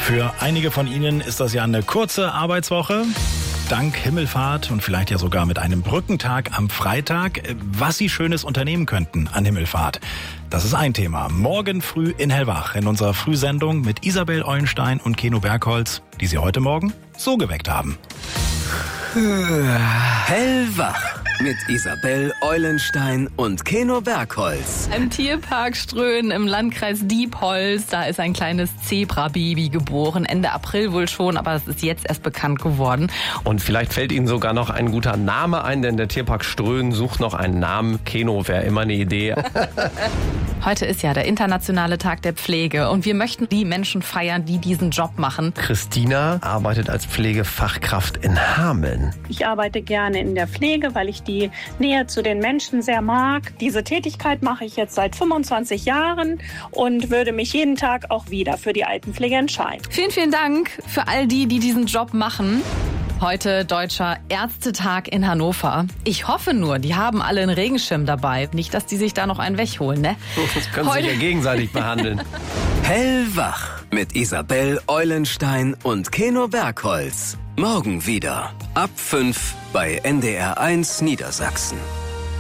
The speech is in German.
Für einige von Ihnen ist das ja eine kurze Arbeitswoche. Dank Himmelfahrt und vielleicht ja sogar mit einem Brückentag am Freitag. Was Sie Schönes unternehmen könnten an Himmelfahrt. Das ist ein Thema. Morgen früh in Hellwach in unserer Frühsendung mit Isabel Eulenstein und Keno Bergholz, die Sie heute Morgen so geweckt haben. Hellwach mit Isabel Eulenstein und Keno Bergholz. Im Tierpark Ströhen im Landkreis Diepholz, da ist ein kleines Zebrababy geboren. Ende April wohl schon, aber es ist jetzt erst bekannt geworden. Und vielleicht fällt Ihnen sogar noch ein guter Name ein, denn der Tierpark Ströhen sucht noch einen Namen. Keno wäre immer eine Idee. Heute ist ja der internationale Tag der Pflege und wir möchten die Menschen feiern, die diesen Job machen. Christina arbeitet als Pflegefachkraft in Hameln. Ich arbeite gerne in der Pflege, weil ich die Nähe zu den Menschen sehr mag. Diese Tätigkeit mache ich jetzt seit 25 Jahren und würde mich jeden Tag auch wieder für die Altenpflege entscheiden. Vielen, vielen Dank für all die, die diesen Job machen. Heute Deutscher Ärztetag in Hannover. Ich hoffe nur, die haben alle einen Regenschirm dabei. Nicht, dass die sich da noch einen wegholen, ne? Das können Sie sich ja gegenseitig behandeln. Hellwach mit Isabel Eulenstein und Keno Bergholz. Morgen wieder ab 5 bei NDR1 Niedersachsen.